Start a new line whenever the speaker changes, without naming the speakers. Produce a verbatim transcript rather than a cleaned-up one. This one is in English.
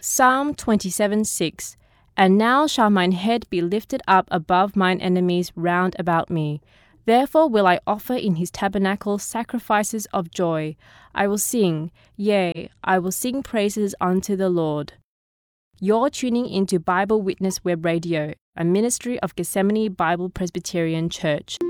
Psalm twenty-seven six. And now shall mine head be lifted up above mine enemies round about me. Therefore will I offer in his tabernacle sacrifices of joy. I will sing, yea, I will sing praises unto the Lord. You're tuning into Bible Witness Web Radio, a ministry of Gethsemane Bible Presbyterian Church.